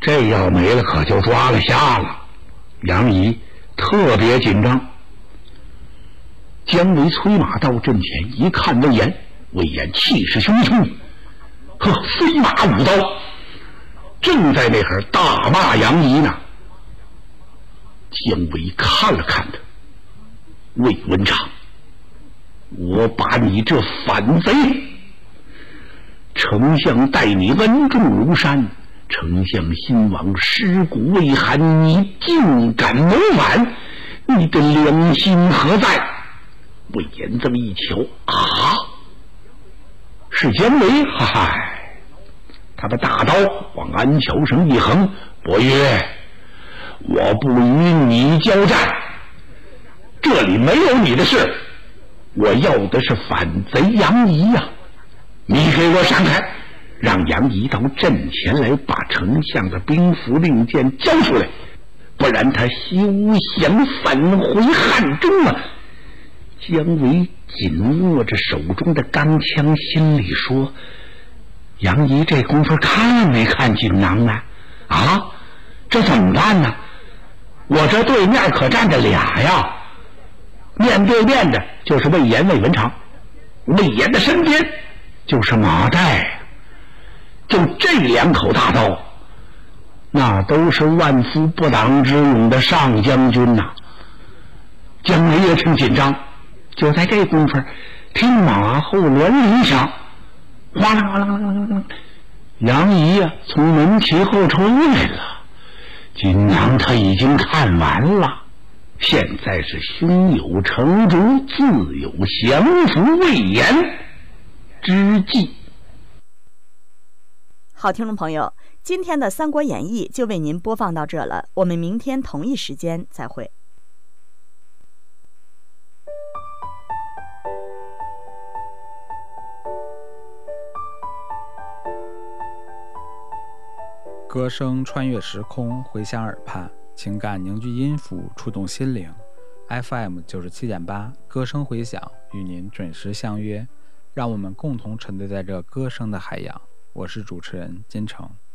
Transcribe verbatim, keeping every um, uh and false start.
这要没了可就抓了瞎了。杨仪特别紧张。姜维催马到阵前，一看魏延，魏延气势汹汹，呵，飞马舞刀，正在那会儿大骂杨仪呢。姜维看了看他，魏文长，我把你这反贼！丞相待你恩重如山，丞相心亡尸骨未寒，你竟敢谋反，你的良心何在？魏延这么一瞧，啊，是姜维！嗨，他把大刀往鞍桥上一横，伯约，我不与你交战，这里没有你的事，我要的是反贼杨仪呀、啊！你给我闪开，让杨仪到阵前来，把丞相的兵符令箭交出来，不然他休想返回汉中啊！姜维紧握着手中的钢枪，心里说：杨仪这功夫看没看锦囊呢？啊，这怎么办呢？我这对面可站着俩呀，面对面的就是魏延、魏文长，魏延的身边就是马岱，就这两口大刀，那都是万夫不挡之勇的上将军呐、啊。姜维也挺紧张，就在这功夫，听马后銮铃响，哗啦哗啦哗啦哗啦，杨仪呀、啊、从门旗后出来了。锦囊他已经看完了，现在是胸有成竹，自有降服魏延之计。 好，听众朋友，今天的《三国演义》就为您播放到这了，我们明天同一时间再会。 歌声穿越时空，回响耳畔，情感凝聚音符，触动心灵。F M 九十七点八，歌声回响，与您准时相约，让我们共同沉醉在这歌声的海洋。我是主持人金城。